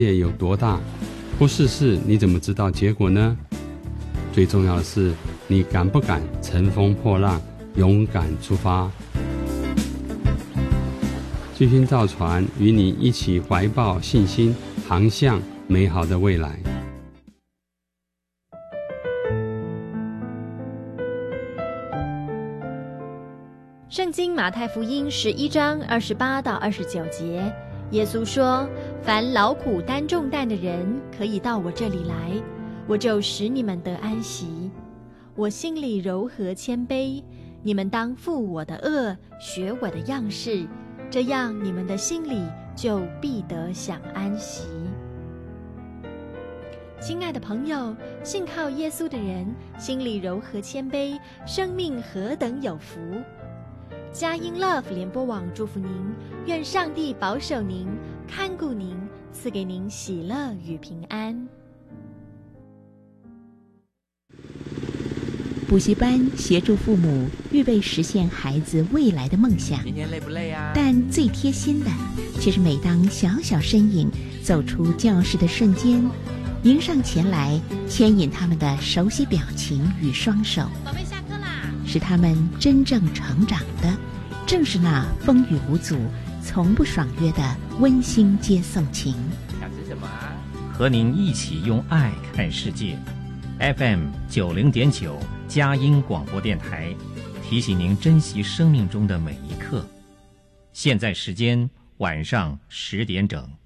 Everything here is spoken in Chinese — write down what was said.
业有多大，不试试你怎么知道结果呢？最重要的是，你敢不敢乘风破浪，勇敢出发？巨星造船与你一起怀抱信心，航向美好的未来。 圣经马太福音11章28到29节，耶稣说：凡劳苦担重担的人，可以到我这里来，我就使你们得安息。我心里柔和谦卑，你们当负我的軛，学我的样式，这样你们的心里就必得享安息。亲爱的朋友，信靠耶稣的人，心里柔和谦卑，生命何等有福！佳音 Love 联播网祝福您，愿上帝保守您，看顾您，赐给您喜乐与平安。 补习班协助父母预备实现孩子未来的梦想。 今天累不累啊？ 但最贴心的，却是每当小小身影走出教室的瞬间，迎上前来，牵引他们的熟悉表情与双手。 宝贝，下课啦！ 使他们真正成长的，正是那风雨无阻、从不爽约的温馨接送情。 想吃什么啊？ 和您一起用爱看世界。FM 90.9佳音广播电台，提醒您珍惜生命中的每一刻。现在时间晚上10点整。